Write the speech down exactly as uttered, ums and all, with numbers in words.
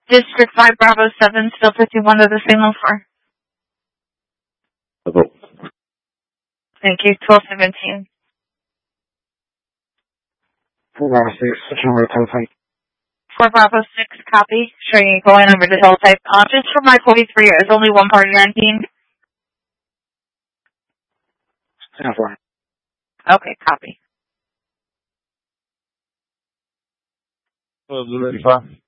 District five, Bravo seven, still fifty-one to the signal for. Hello. Thank you, twelve seventeen. four Bravo six, switching over to teletype. four Bravo six, copy. Showing you going over to teletype. Uh, just for my forty-three, there's only one party guaranteed. ten four. Okay, copy. Hello, Blue Lady five.